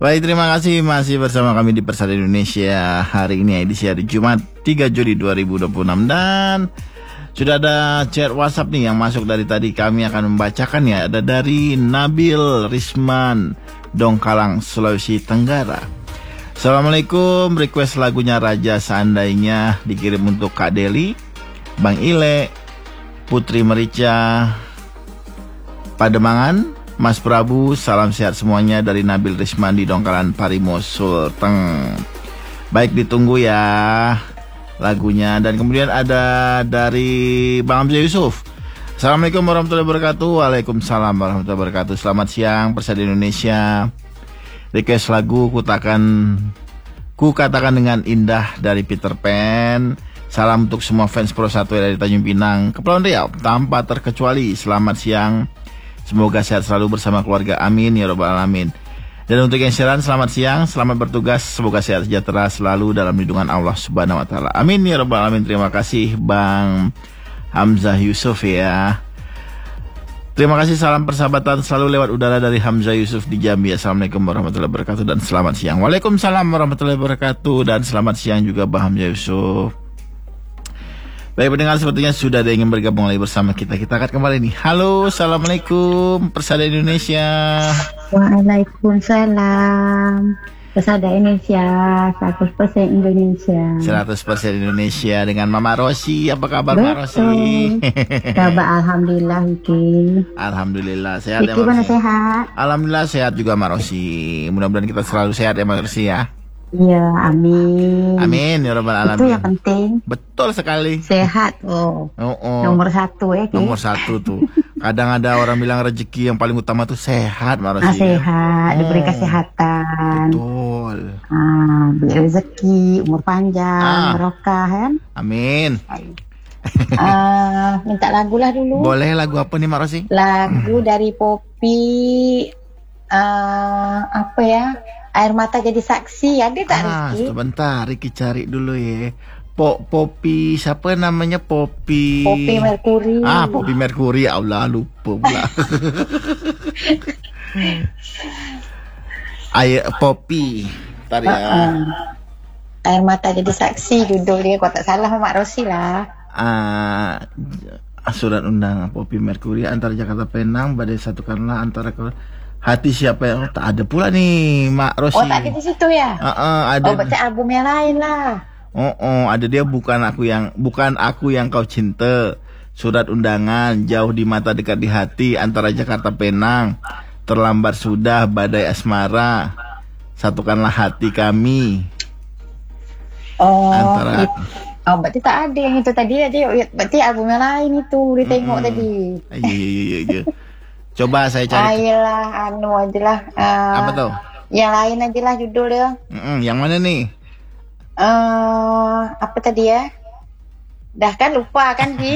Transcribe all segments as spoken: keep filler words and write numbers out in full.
Baik, terima kasih masih bersama kami di Persada Indonesia. Hari ini edisi hari Jumat tiga Juli dua ribu dua puluh enam dan sudah ada chat WhatsApp nih yang masuk dari tadi. Kami akan membacakan ya. Ada dari Nabil Risman, Dongkalang, Sulawesi Tenggara. Assalamualaikum, request lagunya Raja Seandainya dikirim untuk Kak Deli, Bang Ile, Putri Merica, Pademangan, Mas Prabu. Salam sehat semuanya dari Nabil Risman di Dongkalan Parimo Sulteng. Baik, ditunggu ya lagunya. Dan kemudian ada dari Bang Hamzah Yusuf. Assalamualaikum warahmatullahi wabarakatuh. Waalaikumsalam warahmatullahi wabarakatuh. Selamat siang Persada Indonesia. Request lagu Kutakan Ku Katakan Dengan Indah dari Peter Pan. Salam untuk semua fans Pro satu dari Tanjung Pinang, Kepulauan Riau tanpa terkecuali. Selamat siang. Semoga sehat selalu bersama keluarga. Amin ya rabbal alamin. Dan untuk yang siaran, selamat siang, selamat bertugas. Semoga sehat sejahtera selalu dalam lindungan Allah Subhanahu wa taala. Amin ya rabbal alamin. Terima kasih Bang Hamzah Yusuf ya. Terima kasih, salam persahabatan selalu lewat udara dari Hamzah Yusuf di Jambi. Assalamualaikum warahmatullahi wabarakatuh dan selamat siang. Waalaikumsalam warahmatullahi wabarakatuh dan selamat siang juga Bang Hamzah Yusuf. Baik pendengar, sepertinya sudah ada yang ingin bergabung lagi bersama kita. Kita akan kembali nih. Halo, Assalamualaikum Persada Indonesia. Waalaikumsalam Persada Indonesia, seratus persen Indonesia. seratus persen Indonesia dengan Mama Rosi. Apa kabar Mama Rosi? Kabar Alhamdulillah Iki. Alhamdulillah sehat ya Iki Mama mana Rosi? sehat? Alhamdulillah sehat juga Mama Rosi. Mudah-mudahan kita selalu sehat ya Mama Rosi ya. Iya, amin. Amin ya rabbal alamin. Itu yang penting. Betul sekali. Sehat, oh. Oh, oh. Nomor satu ya, Ki. Nomor satu tuh. Kadang ada orang bilang rezeki yang paling utama tuh sehat, Marosi. Ah, sehat, ya? diberi Oh, kesehatan. betul. Ah, beri rezeki, umur panjang, Ah. barokah kan. Amin. Ah, minta lagu lah dulu. Boleh lagu apa nih Marosi? Lagu dari Poppy, ah, apa ya? Air Mata Jadi Saksi, ada tak Ah, Rizky? sebentar, Riki cari dulu ya. Po Poppy, siapa namanya Poppy? Poppy Mercury. Ah, Poppy Mercury. Ya Allah, lupa pula. Air Poppy. Ntar ya. Uh-uh. Air Mata Jadi Saksi judul dia, kalau tak salah Mak Rosi lah. Ah, surat undangan Poppy Mercury antara Jakarta Penang, badai satukanlah antara ke hati siapa yang tak ada pula nih Mak Rosi. Oh, tak ada di situ ya? Uh, uh, ada. Oh, baca album yang lain lah. Oh, oh, ada dia bukan aku yang bukan aku yang kau cinta. Surat undangan, jauh di mata dekat di hati, antara Jakarta Penang, terlambat sudah badai asmara, satukanlah hati kami. Oh, Antara- it- oh, berarti tak ada yang itu tadi. Tadi berarti album yang lain itu ditengok Mm-mm. tadi. Iya iya iya iya. Coba saya cari. Ayolah, anu aja lah. Uh, Apa tuh? Yang lain aja lah judul dia. Mm-mm, yang mana nih? Uh, apa tadi ya? Dah kan lupa kan Ki?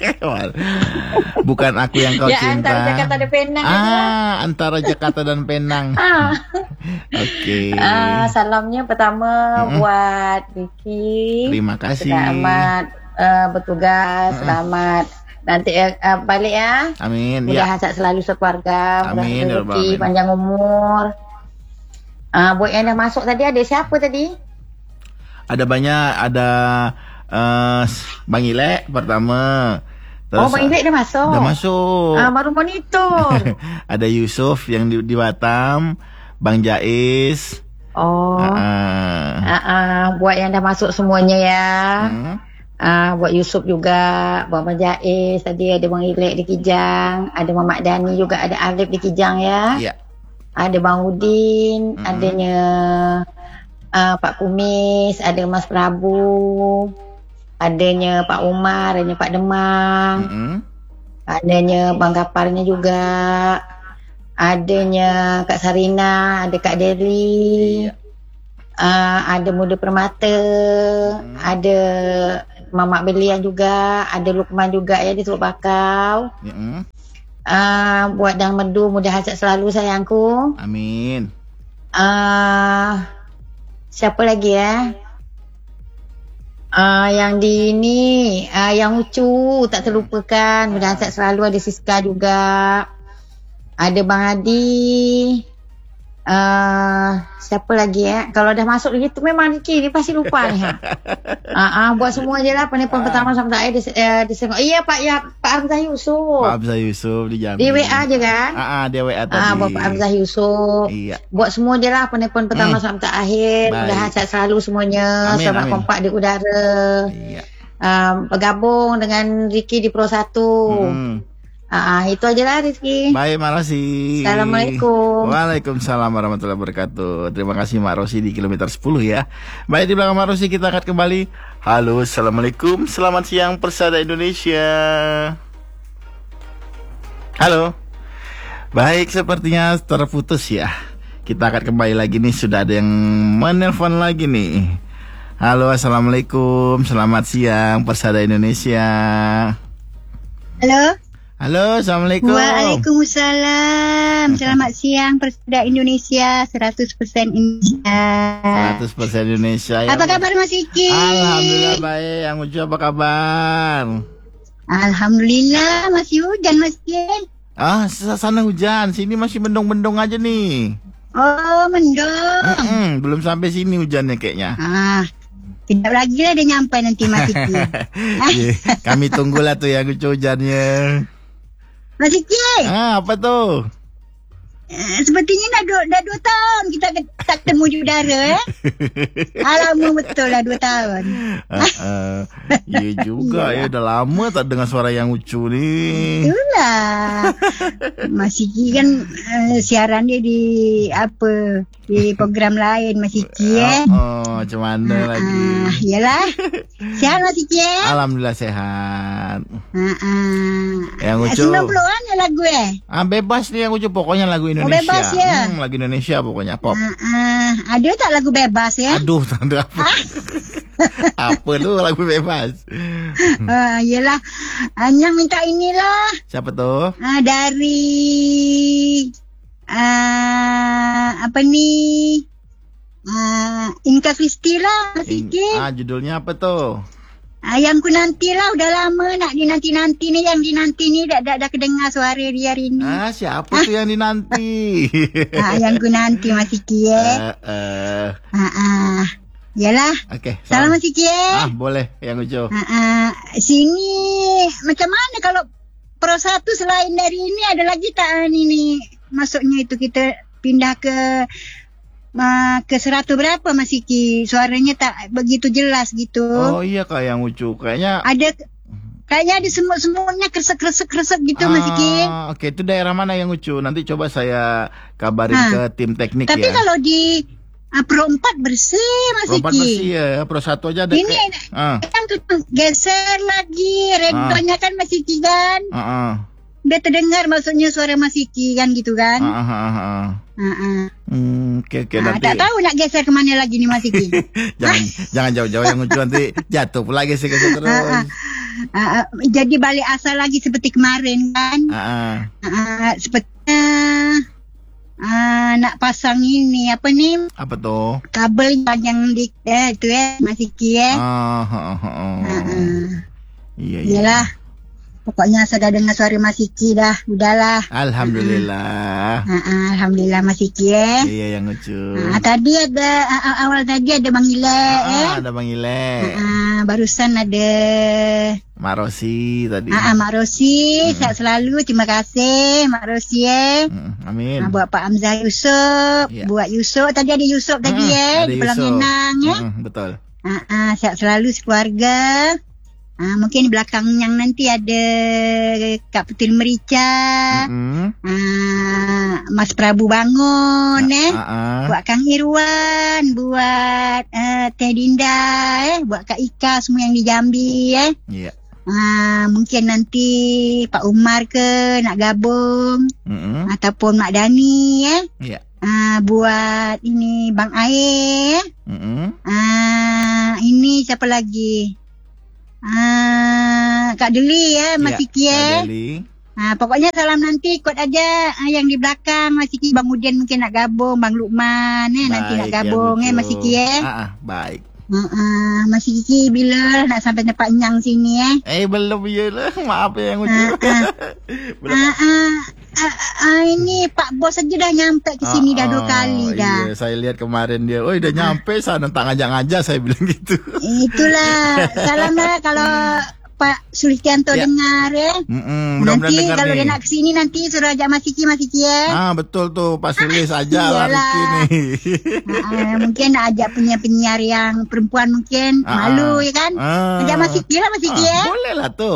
Bukan aku yang kau Ya, cinta. antara Jakarta dan Penang aja. Ah, antara Jakarta dan Penang. Ah. Oke. Ah, salamnya pertama Mm-mm. buat Vicky. Terima kasih. Selamat uh, bertugas, selamat. Nanti uh, balik ya. Amin. Mudah Ya. sehat selalu sekeluarga. Amin, ya Rabbal Rezeki, alamin. panjang umur. Ah, buat yang dah masuk tadi ada siapa tadi? Ada banyak, ada eh, Bang Ile pertama. Oh, Bang Ilek dah masuk. Dah masuk. Ah, baru monitor. Ada Yusuf yang di, di Batam, Bang Jais. Oh. Ah, Ah, ah, buat yang dah masuk semuanya ya. hmm. Ah, buat Yusuf juga, buat Abang Jais, tadi ada Bang Ilek di Kijang, ada Mamak Dani juga, ada Alif di Kijang ya. Iya. Ada Bang Udin, Mm-mm. adanya uh, Pak Kumis, ada Mas Prabu, adanya Pak Umar, adanya Pak Demang, Mm-mm. adanya Bang Gaparnya juga, adanya Kak Sarina, ada Kak Deli, Iya. uh, ada Muda Permata, Hmm. ada Mamak Belian juga, ada Lukman juga ya di Teluk Bakau. Mm-mm. Uh, buat Dang Medu, mudah sehat selalu sayangku. Amin. Uh, siapa lagi ya? Uh, yang di ini, uh, yang Ucu tak terlupakan. Mudah sehat selalu. Ada Siska juga. Ada Bang Adi. Uh, siapa lagi eh? Kalau dah masuk lagi tu memang Niki, dia pasti lupa ni. Ha. Ah, uh, uh, buat semua je lah penelpon uh. pertama sampai akhir dia, uh, dia sengok. Iya Pak ya, Pak Hamzah Yusuf. Pak Hamzah Yusuf di Jambi. Di W A je kan? Ah, uh, dia W A tadi. Ah, uh, buat Pak Hamzah Yusuf. Iya. Buat semua je lah penelpon pertama hmm. sampai akhir. Mudah-mudahan sehat selalu semuanya. Amin, selamat amin. Kompak di udara. Iya. Um, bergabung dengan Ricky di Pro satu. Hmm. Ah, itu aja lah Rizky. Baik, makasih. Assalamualaikum. Waalaikumsalam warahmatullahi wabarakatuh. Terima kasih Mak Rosi di kilometer sepuluh ya. Baik, di belakang Mak Rosi kita akan kembali. Halo, Assalamualaikum. Selamat siang Persada Indonesia. Halo. Baik, sepertinya terputus ya. Kita akan kembali lagi nih. Sudah ada yang menelpon lagi nih. Halo, Assalamualaikum. Selamat siang Persada Indonesia. Halo. Halo, Assalamualaikum. Waalaikumsalam. Selamat siang Persada Indonesia, seratus persen Indonesia. seratus persen Indonesia. Apa ya, kabar Mas Iki? Alhamdulillah baik. Yang Ucu apa kabar? Alhamdulillah masih hujan Mas Iki. Ah, sana hujan, sini masih mendung-mendung aja nih. Oh, mendung. Mm-mm, belum sampai sini hujannya kayaknya. Ah. Tidak lagi lah dia nyampe nanti Mas Iki. Kami tunggulah tuh yang Ucu hujannya. Mas Iki. Ah, apa tuh? Uh, sepertinya dah dua, dah dua tahun kita tak ketemu di udara eh. Alamak betul lah dua tahun. Uh, uh, ya juga ya, dah lama tak dengar suara yang Ucu ni. Itulah. Mas Iki kan uh, siaran dia di apa? Di program lain Mas Iki eh. Oh, oh macam mana uh, lagi? Uh, yalah. Sihat Mas Iki eh? Alhamdulillah sehat. Uh, uh. Yang Ucu sembilan puluhan ya lagu eh? Ah, bebas nih yang Ucu, pokoknya lagu Indonesia. Oh, bebas ya? Hmm, lagu Indonesia pokoknya pop. Uh, uh. Ada tak lagu bebas ya? Aduh, tak ada apa. Apa tu lagu bebas? Uh, yelah. Hanya minta inilah. Siapa tu? Uh, dari uh, apa ni? Uh, Inka Kristi lah Mas Iki. Ah, judulnya apa tu? Ah, yang ku nanti lah, udah lama nak dinanti-nanti ni, yang dinanti ni dah dah, dah kedengar suara dia hari ni. Ah, siapa ah. tu yang dinanti? Ah, yang ku nanti Mas Iki eh. Uh, uh. Ah, ah. Yalah. Okey. Salam Mas Iki eh. Ah, boleh yang Ujo. Ah, ah. Sini macam mana kalau Pro satu selain dari ini ada lagi tak ini ni? Maksudnya itu kita pindah ke Ma, ke seratus berapa Mas Iki? Suaranya tak begitu jelas gitu. Oh iya Kak yang Ucu. Kayaknya ada kayaknya ada semut-semutnya kresek-kresek-kresek gitu ah, Mas Iki. Oke, itu daerah mana yang Ucu? Nanti coba saya kabarin ah. ke tim teknik. Tapi ya. Tapi kalau di uh, Pro empat bersih Mas Iki. Pro empat bersih ya, Pro satu aja ada. Ini ah. kan tuh geser lagi rendonya ah. kan Mas Iki kan. Ah, ah. Dia terdengar maksudnya suara Mas Iki kan gitu kan. Ah, ah, ah, ah. Uh-uh. Hmm, okay, okay, nah, nanti. Tak tahu nak geser ke mana lagi ni Mas Iki. jangan, jangan jauh-jauh yang Ucu, nanti jatuh pula geser-geser terus. Uh-uh. Uh-uh. Jadi balik asal lagi seperti kemarin kan. Uh-uh. Uh-uh. Seperti uh, nak pasang ini apa ni? Apa tu? Kabel yang di eh, tu eh Mas Iki eh. Uh, uh, uh, uh. Uh-uh. Iya, iya. Yalah. Pokoknya sudah dengar suara Mas Iki dah. Udahlah. Alhamdulillah. Uh, uh, Alhamdulillah Mas Iki eh. Iya yang lucu. Uh, tadi ada uh, awal tadi ada Bang Ile uh, eh. Ada Bang Ile. Uh, uh, barusan ada Mak Rosi tadi. Ah, uh, uh, Mak Rosi, hmm. sehat selalu. Terima kasih Mak Rosi eh. Hmm, amin. Uh, buat Pak Hamzah Yusuf, yeah. Buat Yusuf. Tadi ada Yusuf hmm, tadi eh di Pelangenang eh. Hmm, betul. Ah, uh, uh, sehat selalu sekeluarga. Ah, mungkin di belakang yang nanti ada Kak Putil Merica, mm-hmm. ah, Mas Prabu Bangun, ah, eh, ah, ah. buat Kang Irwan, buat uh, Teh Dinda, eh, buat Kak Ika semua yang di Jambi, eh. Yeah. Ah, mungkin nanti Pak Umar ke nak gabung, mm-hmm. ataupun Mak Dani, eh. Yeah. Ah, buat ini Bang Air, mm-hmm. ah, ini siapa lagi? Ah, Kak Deli ya, Mas ya, Iki ya. Kak Deli. Ah, pokoknya salam nanti ikut aja ah, yang di belakang Mas Iki, Bang Udin mungkin nak gabung, Bang Lukman eh baik, nanti nak gabung ya, Mas Iki ya. Ah, ah, baik. Ah, ah, Mas Iki bila nak sampai tempat Nyang sini eh. Eh belum ya lah, maaf ya yang ucap. Ah, ah. belum. Ah, ah. uh, uh, ini Pak Bos aja dah nyampe ke sini uh, dah dua kali dah. Iya, saya lihat kemarin dia, oh udah nyampe sana, tak ngajak-ngajak, saya bilang gitu. Itulah, salam lah kalau Pak Sulistianto ya. Dengar ya. Mm-mm, nanti dengar kalau nih. dia nak kesini nanti suruh ajak Mas Kiki, Mas Kiki ya. Ah betul tuh, Pak Sulis aja lah Riki nih. uh, mungkin ajak penyiar-penyiar yang perempuan mungkin uh, malu ya kan. Uh, ajak Mas Kiki lah, Mas Kiki uh, ya. Boleh lah tuh.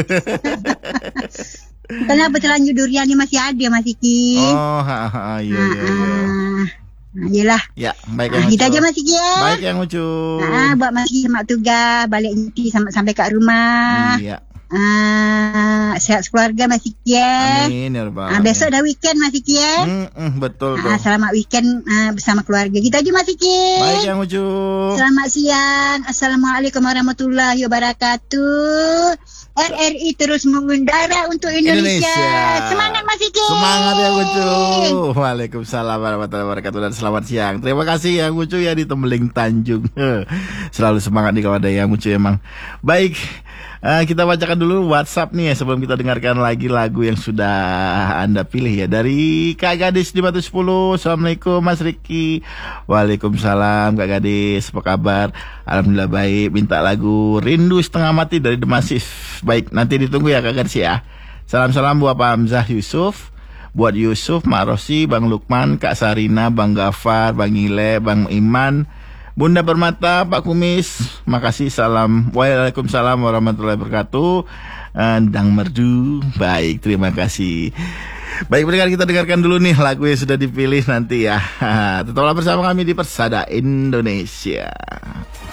Kenapa terlanjur durian ni masih ada Mas Kiki? Oh, ha, ha, iya, iya, iya. Nah, yelah. Ya, baik yang ah, kita aja Mas Kiki ya. Baik yang lucu. Ah, buat Mas Kiki semak tugas, balik nanti sampai, sampai kat rumah. Iya. Ah, sehat sekeluarga Mas Kiki ya. Amin ya rabbal ah, besok dah weekend Mas Kiki ya. Mm, mm, betul tuh. Ah, selamat weekend ah, bersama keluarga. Kita aja Mas Kiki. Baik yang lucu. Selamat siang. Assalamualaikum warahmatullahi wabarakatuh. R R I terus mengundara untuk Indonesia. Indonesia. Semangat Mas Kiki. Semangat yang lucu. Waalaikumsalam warahmatullahi wabarakatuh dan selamat siang. Terima kasih yang lucu ya di Tembeling Tanjung. Selalu semangat nih kalau ada yang lucu emang. Baik, uh, kita bacakan dulu WhatsApp nih ya sebelum kita dengarkan lagi lagu yang sudah Anda pilih ya. Dari Kak Gadis di Batu sepuluh. Assalamualaikum Mas Riki. Waalaikumsalam Kak Gadis. Apa kabar? Alhamdulillah baik. Minta lagu Rindu Setengah Mati dari The Massive. Baik, nanti ditunggu ya Kak Gadis ya. Salam-salam buat Pak Hamzah Yusuf, buat Yusuf, Mak Rosi, Bang Lukman, Kak Sarina, Bang Gafar, Bang Ile, Bang Iman, Bunda Permata, Pak Kumis. Makasih, salam. Waalaikumsalam warahmatullahi wabarakatuh. Dang Merdu. Baik, terima kasih. Baik, pendengar, kita dengarkan dulu nih lagu yang sudah dipilih nanti ya. Tetaplah bersama kami di Persada Indonesia.